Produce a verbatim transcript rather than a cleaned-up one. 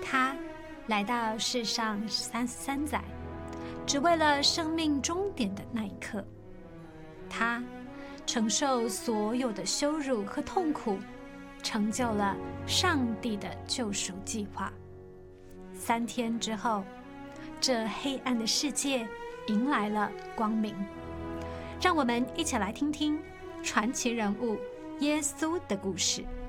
他来到世上三十三载，只为了生命终点的那一刻。他承受所有的羞辱和痛苦，成就了上帝的救赎计划。三天之后，这黑暗的世界迎来了光明。让我们一起来听听传奇人物耶稣的故事。